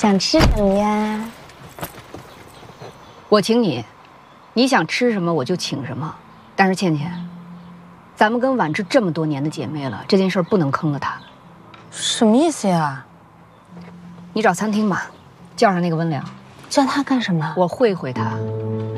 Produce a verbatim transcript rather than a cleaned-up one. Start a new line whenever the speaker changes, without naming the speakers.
想吃什么呀？
我请你，你想吃什么我就请什么。但是倩倩，咱们跟婉芝这么多年的姐妹了，这件事不能坑了她。
什么意思呀？
你找餐厅吧，叫上那个温良。
叫他干什么？
我会会他。